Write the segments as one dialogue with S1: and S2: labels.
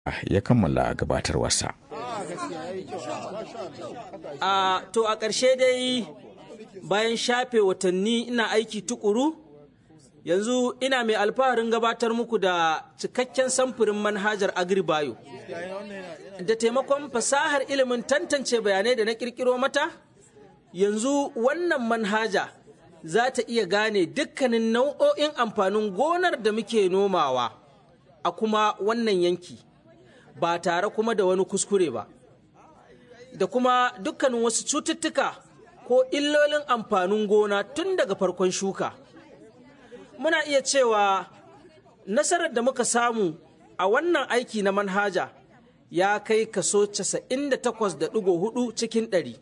S1: ya kammala gabatarwarsa.
S2: To a ƙarshe dai bayan shafe watanni ina aiki tukuru, yanzu ina mai alfaharin gabatar muku da cikakken samfurin manhajar Agribayo. Da taimakon fasahar ilimin tantance bayanai da na ƙirƙiro mata, yanzu wannan manhaja za ta iya gane dukkanin nau'o'in amfanin gonar da muke nomawa a kuma wannan yanki, ba tare kuma da wani kuskure ba, da kuma dukkanin wasu cututtuka ko illolin amfanin gona tun daga farkon shuka. Muna iya cewa nasarar da muka samu a wannan aiki na manhaja ya kai kaso 98.4 cikin 100.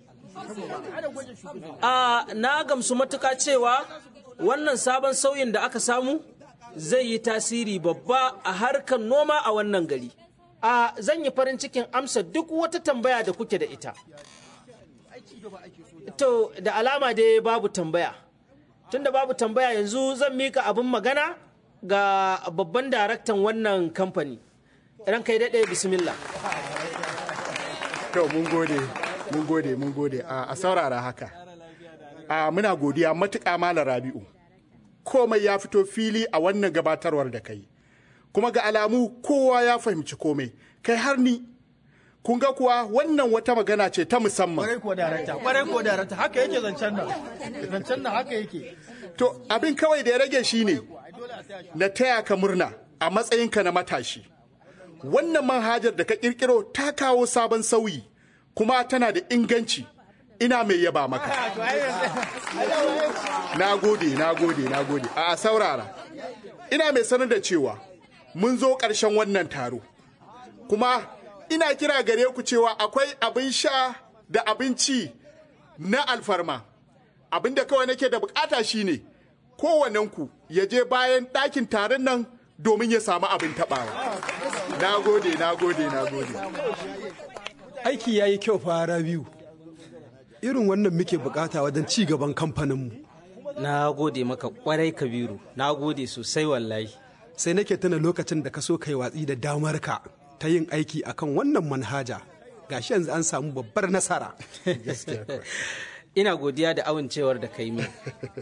S2: Na gamsu matuƙa cewa wannan sabon sauyin da aka samu zai yi tasiri babba a harkar noma a wannan gari. Zan yi farin cikin amsa duk wata tambaya da kuke da ita. To, da alama dai babu tambaya. Tunda babu tambaya, yanzu zan mika abin magana ga babban daraktan wannan kamfani. Ran kai daɗe, bismillah.
S3: To, mun gode. A saurara haka. Muna godiya matuƙa Malam Rabi'u. Komai ya fito fili a wannan gabatarwar da kai. Kuma ga alamu kowa ya fahimci komai, kai har ni. Kun ga kuwa wannan wata magana ce ta musamman.
S4: Ƙwarai ko darakta, haka yake zancen nan haka yake.
S3: To, abin kawai da ya rage shi ne, na taya ka murna a matsayinka na matashi. Wannan manhajar da ka ƙirƙiro ta kawo sabon sauyi, kuma tana da inganci. Ina mai yaba maka. Na gode. A saurara. Ina mai sanar da cewa mun zo ƙarshen wannan taro. Kuma ina kira gare ku cewa akwai abin sha da abinci na alfarma. Abin da kawai nake da bukata shine kowannenku ya je bayan ɗakin taron nan domin ya samu abin taɓawa. Na gode.
S5: Aiki ya yi kyau fa Rabiu. Irin wannan muke bukata wajen ci gaban kamfaninmu.
S2: Na gode maka kwarai Kabiru, na gode sosai wallahi.
S5: Sai nake tuna lokacin da ka so kai watsi da damarka ta yin aiki akan wannan manhaja. Gashi yanzu an samu babbar nasara.
S2: Ina godiya da amincewar da kai min.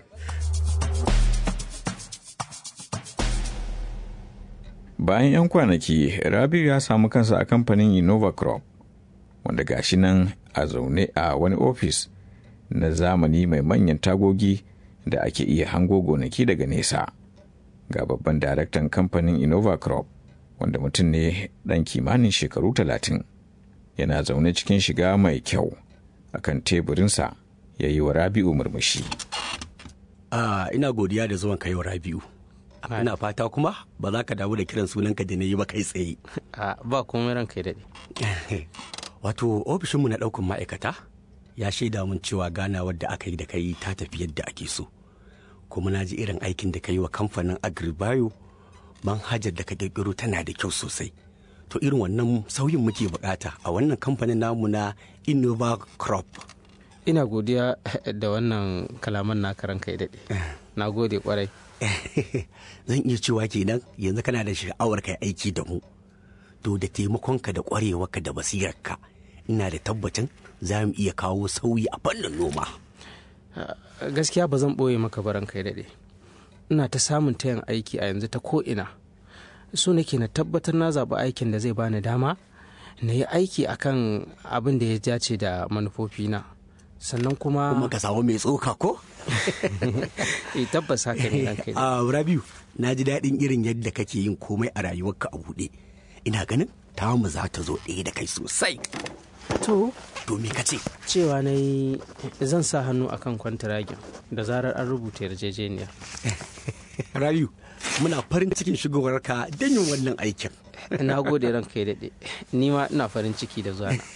S1: Bayan 'yan kwanaki, Rabiu ya samu kansa a kamfanin Innova Crop, wanda gashi nan a zaune a wani ofis na zamani mai manyan tagogi da ake iya hango gonaki daga nesa. Ga babban daraktan kamfanin Innova Crop, wanda mutum ne ɗan kimanin shekaru 30, yana zaune cikin shiga mai kyau akan teburinsa ya yi wa Rabi'u murmushi.
S6: Ina godiya da zuwan ka yau Rabi'u. Ina fata kuma ba za ka damu da kiran sunanka da na yi ba kai tsaye.
S2: Ba komai ran kai daɗe.
S6: Wato ofishinmu na ɗaukan ma'aikata ya shaida mun cewa ganawar da aka yi da kai ta tafi yadda ake so. Kuma na ji irin aikin da ka yi wa kamfanin Agribayo, manhajar da ka ƙirƙiro tana da kyau sosai. To irin wannan sauyin muke bukata a wannan kamfanin namu na Innova Crop.
S2: Ina godiya da wannan kalaman na karan kai daɗe. Na gode kwarai.
S6: Zan iya cewa kenan yanzu kana da sha'awar kai aiki da mu. To da taimakonka da ƙwarewarka da basirarka, ina da tabbacin za mu iya kawo sauyi a fannin noma.
S2: Gaskiya ba zan ɓoye maka baran kai daɗe. Ina ta samun tayan aiki a yanzu ta ko'ina. So nake na tabbatar na zaɓi aikin da zai bani dama na yi aiki akan abin da ya dace da manufofina. Sannan kuma
S6: ka samu mai tsoka ko?
S2: Tabbas haka ne ɗan kai.
S6: Rabiu, na ji daɗin irin yadda kake yin komai a rayuwarka a buɗe. Ina ganin tamu za ta zo ɗaya da kai sosai.
S2: To
S6: me ka ce?
S2: Cewa na yi zan sa hannu akan kwantiragin da zarar an rubuta yarjejeniya.
S6: Rabiu, muna farin cikin shigowarka don yin wannan aikin.
S2: Na gode ranka ya daɗe. Ni ma ina farin ciki da zuwa.